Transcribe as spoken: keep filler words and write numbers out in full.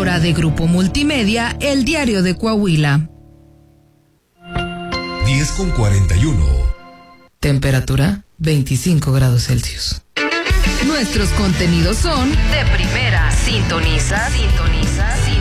presentadora de Grupo Multimedia, El Diario de Coahuila. diez con cuarenta y uno. Temperatura veinticinco grados Celsius. Nuestros contenidos son de primera. Sintoniza, sintoniza, sintoniza.